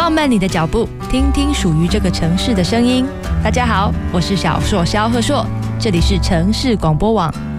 放慢你的脚步，听听属于这个城市的声音。大家好，我是小硕萧贺硕，这里是城市广播网